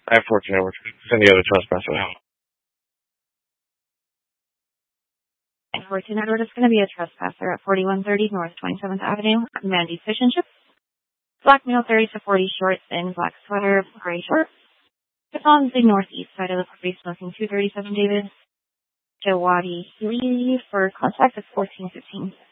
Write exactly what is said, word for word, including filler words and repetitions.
I have fourteen over. Send the other trespasser out. And fourteen Edward is going to be a trespasser at forty-one thirty North twenty-seventh Avenue. Mandy Fish and Chips. Black male, thirty to forty, short, thin, black sweater, gray shorts. It's on the northeast side of the property, smoking two thirty-seven David. Jawadi Lee for contact is fourteen fifteen.